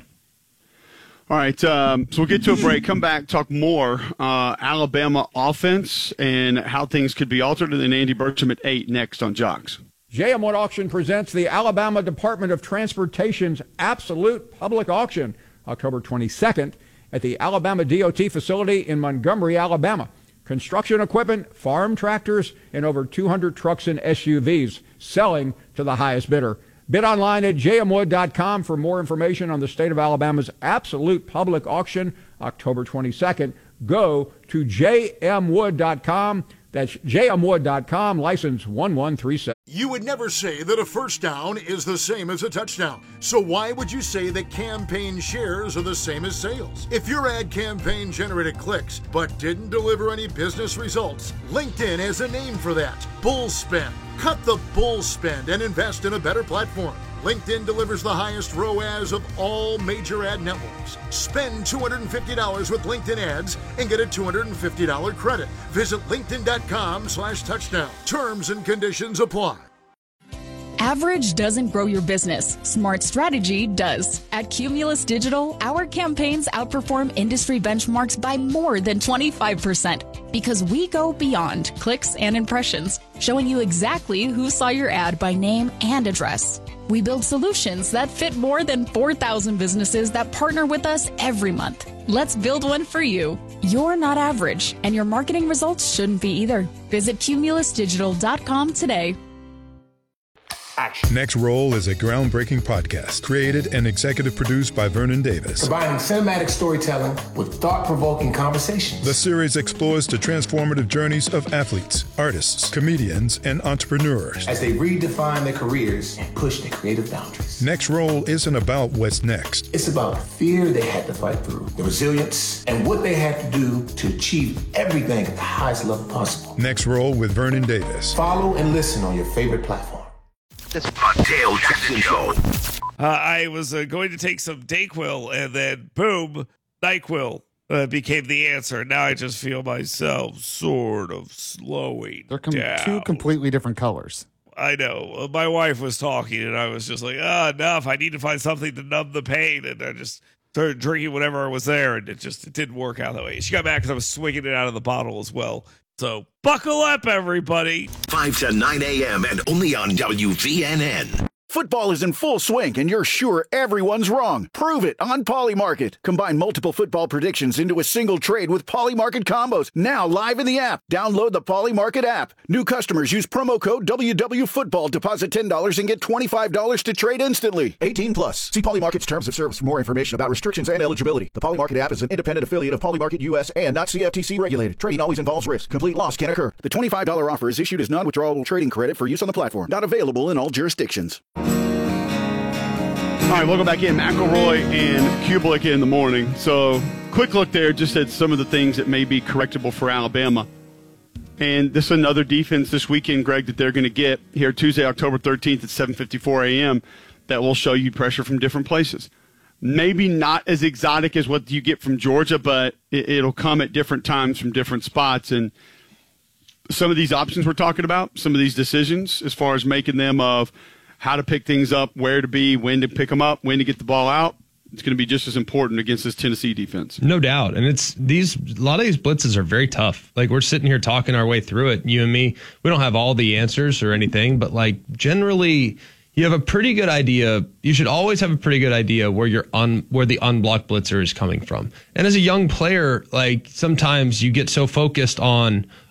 All right, um, so we'll get to a break, come back, talk more uh, Alabama offense and how things could be altered, and then Andy Burcham at eight next on Jocks.
J M Wood Auction presents the Alabama Department of Transportation's Absolute Public Auction, October twenty-second, at the Alabama D O T facility in Montgomery, Alabama. Construction equipment, farm tractors, and over two hundred trucks and S U Vs selling to the highest bidder. Bid online at j m wood dot com for more information on the state of Alabama's Absolute Public Auction, October twenty-second. Go to j m wood dot com. That's j m wood dot com, license one one three seven.
You would never say that a first down is the same as a touchdown. So why would you say that campaign shares are the same as sales? If your ad campaign generated clicks but didn't deliver any business results, LinkedIn has a name for that: bull spend. Cut the bull spend and invest in a better platform. LinkedIn delivers the highest R O A S of all major ad networks. Spend two hundred fifty dollars with LinkedIn ads and get a two hundred fifty dollars credit. Visit linkedin.com slash touchdown. Terms and conditions apply.
Average doesn't grow your business. Smart strategy does. At Cumulus Digital, our campaigns outperform industry benchmarks by more than twenty-five percent because we go beyond clicks and impressions, showing you exactly who saw your ad by name and address. We build solutions that fit more than four thousand businesses that partner with us every month. Let's build one for you. You're not average, and your marketing results shouldn't be either. Visit cumulus digital dot com today.
Action. Next Roll is a groundbreaking podcast created and executive produced by Vernon Davis.
Combining cinematic storytelling with thought-provoking conversations.
The series explores the transformative journeys of athletes, artists, comedians, and entrepreneurs
as they redefine their careers and push their creative boundaries.
Next Roll isn't about what's next.
It's about the fear they had to fight through, the resilience, and what they had to do to achieve everything at the highest level possible.
Next Roll with Vernon Davis.
Follow and listen on your favorite platform.
The Dale Jackson Show.
Uh, I was uh, going to take some Dayquil, and then boom, NyQuil uh, became the answer. Now I just feel myself sort of slowing
They're com-
down.
two completely different colors.
I know. Uh, my wife was talking, and I was just like, ah, oh, enough. I need to find something to numb the pain. And I just started drinking whatever was there, and it just it didn't work out that way. She got mad because I was swinging it out of the bottle as well. So buckle up, everybody.
five to nine a.m. and only on W V N N.
Football is in full swing, and you're sure everyone's wrong. Prove it on Polymarket. Combine multiple football predictions into a single trade with Polymarket combos. Now live in the app. Download the Polymarket app. New customers use promo code W W Football. Deposit ten dollars and get twenty-five dollars to trade instantly. eighteen plus. See Polymarket's terms of service for more information about restrictions and eligibility. The Polymarket app is an independent affiliate of Polymarket U S and not C F T C regulated. Trading always involves risk. Complete loss can occur. The twenty-five dollars offer is issued as non-withdrawable trading credit for use on the platform. Not available in all jurisdictions.
All right, welcome back in. McElroy and Kublik in the morning. So, quick look there just at some of the things that may be correctable for Alabama. And this is another defense this weekend, Greg, that they're going to get here Tuesday, October thirteenth at seven fifty-four a.m. that will show you pressure from different places. Maybe not as exotic as what you get from Georgia, but it, it'll come at different times from different spots. And some of these options we're talking about, some of these decisions as far as making them of how to pick things up, where to be, when to pick them up, when to get the ball out. It's going to be just as important against this Tennessee defense.
No doubt. And it's these, a lot of these blitzes are very tough. Like we're sitting here talking our way through it, you and me. We don't have all the answers or anything, but like generally you have a pretty good idea. You should always have a pretty good idea where you're un, where the unblocked blitzer is coming from. And as a young player, like sometimes you get so focused on,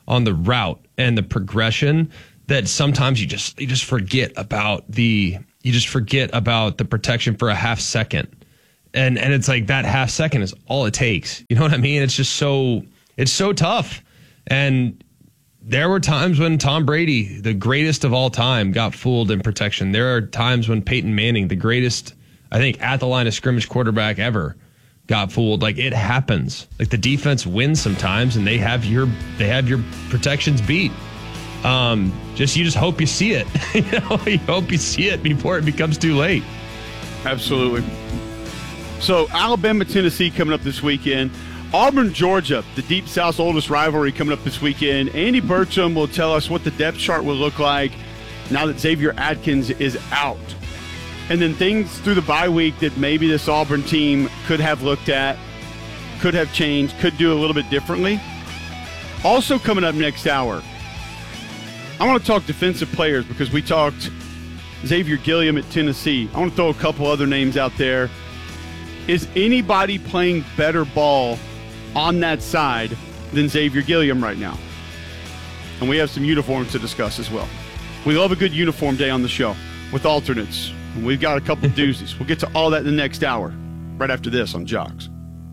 on the route and the progression that sometimes you just you just forget about the you just forget about the protection for a half second. And and it's like that half second is all it takes. You know what I mean? It's just so it's so tough. And there were times when Tom Brady, the greatest of all time, got fooled in protection. There are times when Peyton Manning, the greatest, I think, at the line of scrimmage quarterback ever, got fooled. Like, it happens. Like, the defense wins sometimes, and they have your they have your protections beat. Um, just you just hope you see it. you know, you hope you see it before it becomes too late.
Absolutely. So Alabama, Tennessee coming up this weekend. Auburn, Georgia, the Deep South's oldest rivalry coming up this weekend. Andy Burcham will tell us what the depth chart will look like now that Xavier Atkins is out. And then things through the bye week that maybe this Auburn team could have looked at, could have changed, could do a little bit differently. Also coming up next hour, I want to talk defensive players because we talked Xavier Gilliam at Tennessee. I want to throw a couple other names out there. Is anybody playing better ball on that side than Xavier Gilliam right now? And we have some uniforms to discuss as well. We love a good uniform day on the show with alternates. And we've got a couple doozies. We'll get to all that in the next hour, right after this on Jocks.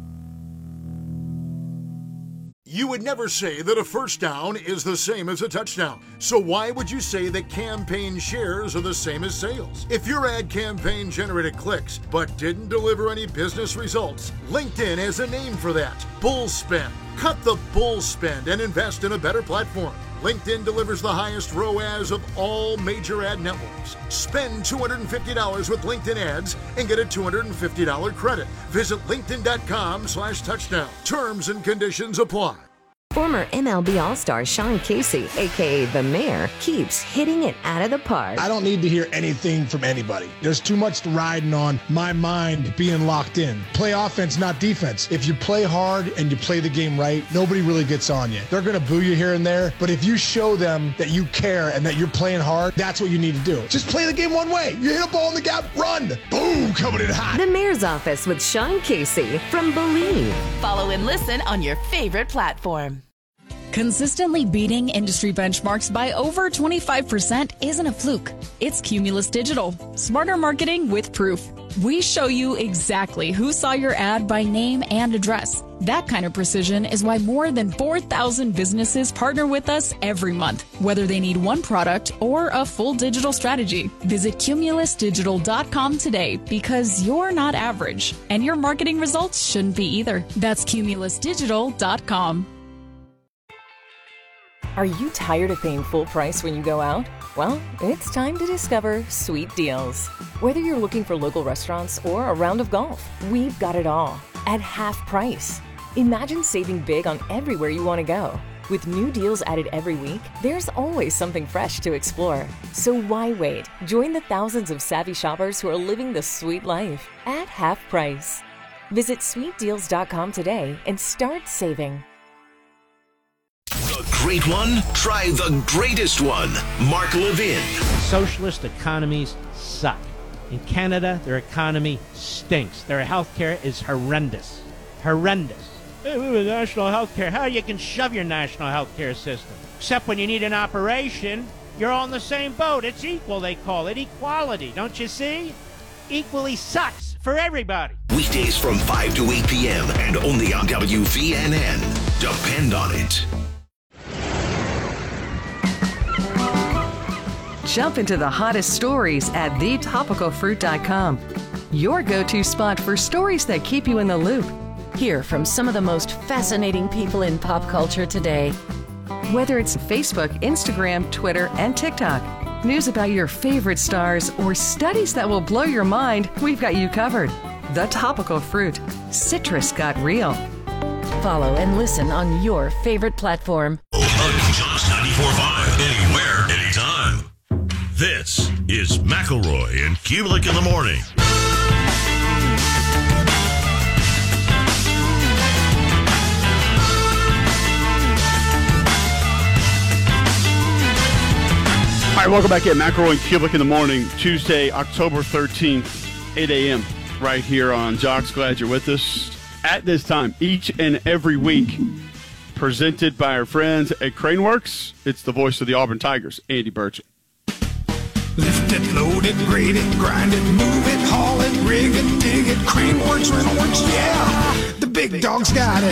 You would never say that a first down is the same as a touchdown. So why would you say that campaign shares are the same as sales? If your ad campaign generated clicks but didn't deliver any business results, LinkedIn has a name for that. Bull spend. Cut the bull spend and invest in a better platform. LinkedIn delivers the highest R O A S of all major ad networks. Spend two hundred fifty dollars with LinkedIn ads and get a two hundred fifty dollars credit. Visit linkedin.com slash touchdown. Terms and conditions apply.
Former M L B All-Star Sean Casey, a k a. The Mayor, keeps hitting it out of the park.
I don't need to hear anything from anybody. There's too much riding on my mind being locked in. Play offense, not defense. If you play hard and you play the game right, nobody really gets on you. They're going to boo you here and there, but if you show them that you care and that you're playing hard, that's what you need to do. Just play the game one way. You hit a ball in the gap, run. Boom, coming in hot.
The Mayor's Office with Sean Casey from Believe.
Follow and listen on your favorite platform.
Consistently beating industry benchmarks by over twenty-five percent isn't a fluke. It's Cumulus Digital. Smarter marketing with proof. We show you exactly who saw your ad by name and address. That kind of precision is why more than four thousand businesses partner with us every month, whether they need one product or a full digital strategy. Visit cumulus digital dot com today because you're not average, and your marketing results shouldn't be either. That's cumulus digital dot com.
Are you tired of paying full price when you go out? Well, it's time to discover Sweet Deals. Whether you're looking for local restaurants or a round of golf, we've got it all at half price. Imagine saving big on everywhere you want to go. With new deals added every week, there's always something fresh to explore. So why wait? Join the thousands of savvy shoppers who are living the sweet life at half price. Visit sweet deals dot com today and start saving.
The great one? Try the greatest one. Mark Levin.
Socialist economies suck. In Canada, their economy stinks. Their healthcare is horrendous. Horrendous. Hey, we have national healthcare. How you can shove your national healthcare system? Except when you need an operation, you're all in the same boat. It's equal, they call it. Equality, don't you see? Equally sucks for everybody.
Weekdays from five to eight p.m. and only on W V N N. Depend on it.
Jump into the hottest stories at the topical fruit dot com. Your go-to spot for stories that keep you in the loop.
Hear from some of the most fascinating people in pop culture today.
Whether it's Facebook, Instagram, Twitter, and TikTok, news about your favorite stars, or studies that will blow your mind, we've got you covered. The Topical Fruit. Citrus got real.
Follow and listen on your favorite platform.
Jocks ninety-four point five. Anywhere, anytime. This is McElroy and Kubelik in the morning.
All right, welcome back at McElroy and Kubelik in the morning, Tuesday, October thirteenth, eight a.m., right here on Jocks. Glad you're with us at this time each and every week. presented by our friends at Craneworks. It's the voice of the Auburn Tigers, Andy Burchett.
Lift it, load it, grade it, grind it, move it, haul it, rig it, dig it, Craneworks, Rentalworks, yeah. The big dog's got it.